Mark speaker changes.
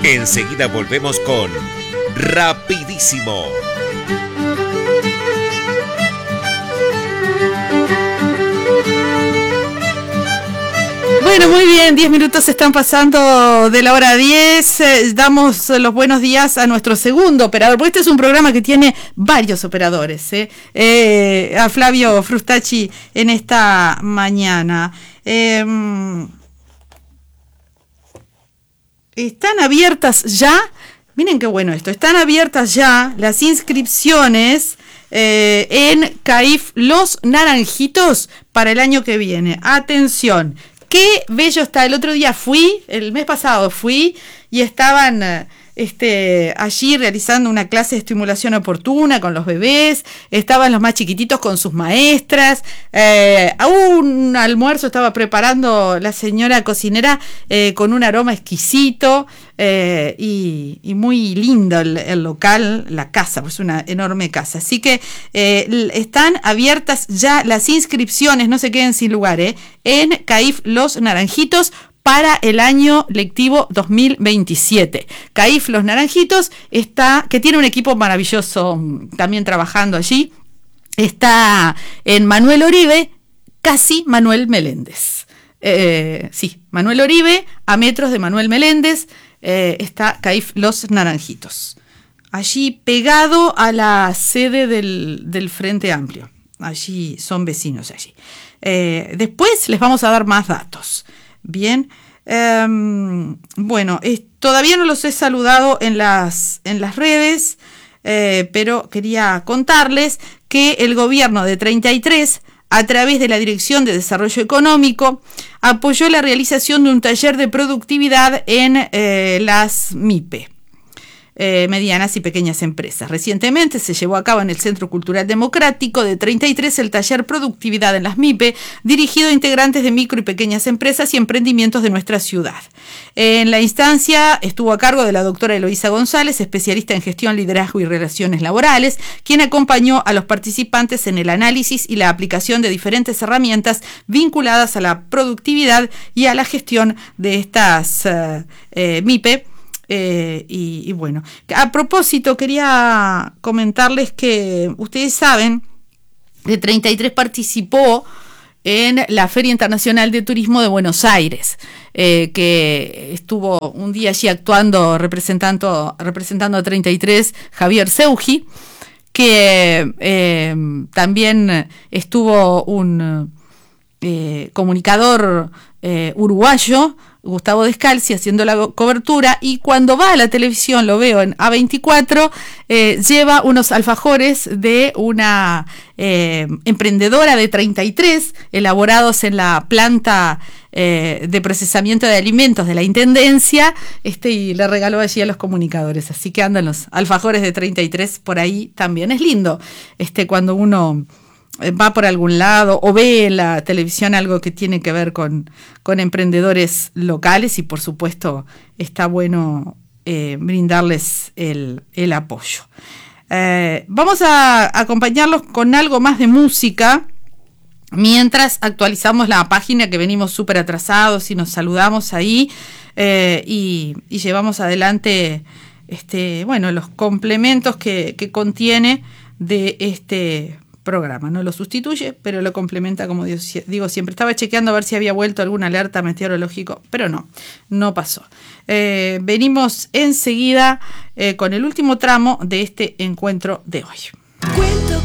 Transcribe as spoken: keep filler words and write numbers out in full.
Speaker 1: Enseguida volvemos con Rapidísimo.
Speaker 2: Bueno, muy bien, diez minutos están pasando de la hora diez. Eh, damos los buenos días a nuestro segundo operador, porque este es un programa que tiene varios operadores, ¿eh? Eh, a Flavio Frustacci en esta mañana. Eh, están abiertas ya, miren qué bueno esto, están abiertas ya las inscripciones eh, en CAIF Los Naranjitos para el año que viene. Atención. Qué bello está. El otro día fui, el mes pasado fui, y estaban este, allí realizando una clase de estimulación oportuna con los bebés. Estaban los más chiquititos con sus maestras. Eh, un almuerzo estaba preparando la señora cocinera eh, con un aroma exquisito eh, y, y muy lindo el, el local, la casa, pues una enorme casa. Así que eh, están abiertas ya las inscripciones, no se queden sin lugar, eh, en CAIF Los Naranjitos para el año lectivo dos mil veintisiete. CAIF Los Naranjitos está, que tiene un equipo maravilloso también trabajando allí, está en Manuel Oribe, casi Manuel Meléndez. Eh, sí, Manuel Oribe, a metros de Manuel Meléndez, eh, está CAIF Los Naranjitos. Allí pegado a la sede del, del Frente Amplio. Allí son vecinos allí. Eh, después les vamos a dar más datos. Bien, eh, bueno, eh, todavía no los he saludado en las, en las redes, eh, pero quería contarles que el gobierno de treinta y tres, a través de la Dirección de Desarrollo Económico, apoyó la realización de un taller de productividad en eh, las MIPE. Eh, medianas y pequeñas empresas. Recientemente se llevó a cabo en el Centro Cultural Democrático de treinta y tres el taller Productividad en las MIPE, dirigido a integrantes de micro y pequeñas empresas y emprendimientos de nuestra ciudad. En la instancia estuvo a cargo de la doctora Eloísa González, especialista en gestión, liderazgo y relaciones laborales, quien acompañó a los participantes en el análisis y la aplicación de diferentes herramientas vinculadas a la productividad y a la gestión de estas uh, eh, MIPE. Eh, y, y bueno, a propósito quería comentarles que ustedes saben que treinta y tres participó en la Feria Internacional de Turismo de Buenos Aires, eh, que estuvo un día allí actuando, representando, representando a treinta y tres, Javier Seugi, que eh, también estuvo un eh, comunicador eh, uruguayo, Gustavo Descalzi, haciendo la cobertura, y cuando va a la televisión, lo veo en A veinticuatro, eh, lleva unos alfajores de una eh, emprendedora de treinta y tres, elaborados en la planta eh, de procesamiento de alimentos de la Intendencia, este, y le regaló allí a los comunicadores. Así que andan los alfajores de treinta y tres por ahí también. Es lindo este, cuando uno va por algún lado o ve en la televisión algo que tiene que ver con, con emprendedores locales, y por supuesto está bueno eh, brindarles el, el apoyo. Eh, vamos a acompañarlos con algo más de música mientras actualizamos la página, que venimos súper atrasados y nos saludamos ahí eh, y, y llevamos adelante este, bueno, los complementos que, que contiene de este programa. No lo sustituye, pero lo complementa, como digo siempre. Estaba chequeando a ver si había vuelto alguna alerta meteorológico, pero no, no pasó. Eh, venimos enseguida eh, con el último tramo de este encuentro de hoy.